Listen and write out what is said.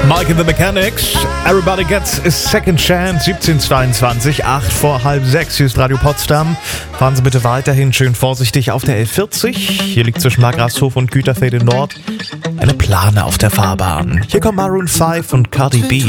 Mike and the Mechanics, Everybody Gets a Second Chance, 17:22, 8 vor halb 6, hier ist Radio Potsdam. Fahren Sie bitte weiterhin schön vorsichtig auf der L40. Hier liegt zwischen Margrafshof und Güterfelde Nord eine Plane auf der Fahrbahn. Hier kommt Maroon 5 und Cardi B.